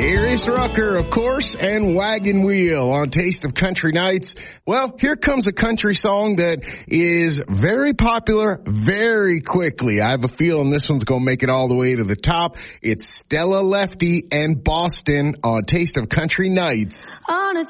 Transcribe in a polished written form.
Darius Rucker, of course, and Wagon Wheel on Taste of Country Nights. Well, here comes a country song that is very popular very quickly. I have a feeling this one's going to make it all the way to the top. It's Stella Lefty and Boston on Taste of Country Nights. On a